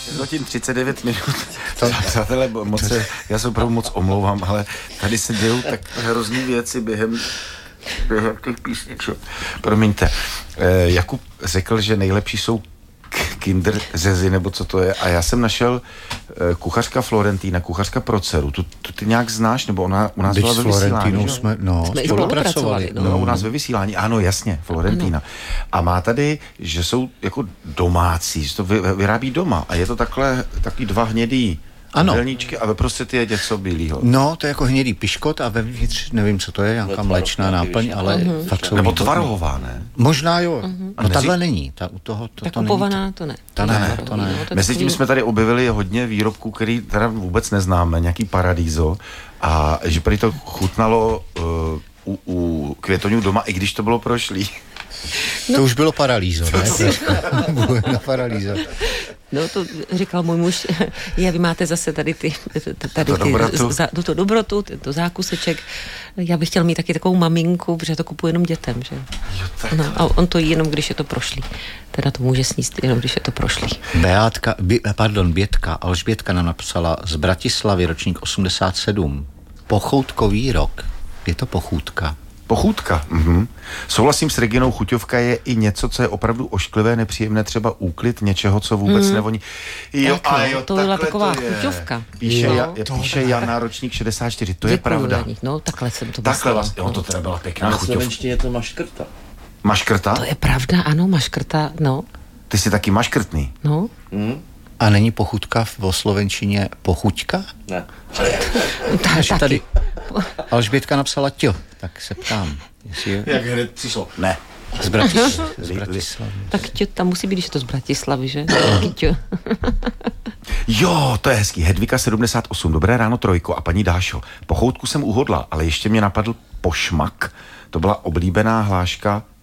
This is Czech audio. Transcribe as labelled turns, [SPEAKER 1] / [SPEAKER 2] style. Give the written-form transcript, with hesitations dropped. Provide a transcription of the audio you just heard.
[SPEAKER 1] hodin 39 minut. Přátelé, já se opravdu moc omlouvám, ale tady se dějou tak hrozný věci během těch písniček. Promiňte. Jakub řekl, že nejlepší jsou Kinder řezy, nebo co to je. A já jsem našel kuchařka Florentína, kuchařka pro dceru. Tu ty nějak znáš, nebo ona u nás byla ve vysílání?
[SPEAKER 2] Jsme spolupracovali.
[SPEAKER 1] No, u nás ve vysílání, ano, jasně, Florentína. Ano. A má tady, že jsou jako domácí, že to vyrábí doma. A je to takový dva hnědý helníčky a veprostřed je něco bílýho.
[SPEAKER 2] No, to je jako hnědý piškot a vevnitř, nevím, co to je, nějaká mléčná náplň, ale fakt jsou...
[SPEAKER 1] Nebo tvarohová, ne?
[SPEAKER 2] Možná jo. No tahle není. U toho
[SPEAKER 3] ta kupovaná to ne.
[SPEAKER 2] To ne.
[SPEAKER 1] Mezitím jsme tady objevili hodně výrobků, který teda vůbec neznáme, nějaký Paradiso, a že prý to chutnalo u Květoňů doma, i když to bylo prošlý.
[SPEAKER 2] To už bylo paralýzo, ne? Bylo paralýzo.
[SPEAKER 3] No, to říkal můj muž, vy máte zase tady tu dobrotu, tento zákuseček. Já bych chtěl mít taky takovou maminku, protože to kupuji jenom dětem, že? No, a on to jí jenom, když je to prošlý. Teda to může sníst jenom, když je to prošlý.
[SPEAKER 2] Bětka, Alžbětka nám napsala z Bratislavy, ročník 87. Pochoutkový rok. Je to pochůtka.
[SPEAKER 1] Pochůtka. Souhlasím s Reginou, chuťovka je i něco, co je opravdu ošklivé, nepříjemné, třeba úklid něčeho, co vůbec nevoní.
[SPEAKER 3] To byla taková chuťovka.
[SPEAKER 1] Píše Jana, ročník 64, to je pravda.
[SPEAKER 3] No, takhle jsem to
[SPEAKER 1] takhle vlastně, to teda byla pěkná chuťovka. Na
[SPEAKER 4] slovenštině je to maškrta.
[SPEAKER 1] Maškrta?
[SPEAKER 3] To je pravda, ano, maškrta, no.
[SPEAKER 1] Ty jsi taky maškrtný.
[SPEAKER 3] No.
[SPEAKER 2] A není pochutka v slovenštině pochuťka?
[SPEAKER 4] Ne.
[SPEAKER 2] Takže tady Alžbětka napsala tě, tak se ptám.
[SPEAKER 1] Jak hned přišlo? Ne.
[SPEAKER 2] Z Bratislavy.
[SPEAKER 3] Tak tě, tam musí být, když je to z Bratislavy, že?
[SPEAKER 1] Jo, to je hezký. Hedvika 78. Dobré ráno, Trojko a paní Dášo. Pochoutku jsem uhodla, ale ještě mě napadl pošmak. To byla oblíbená hláška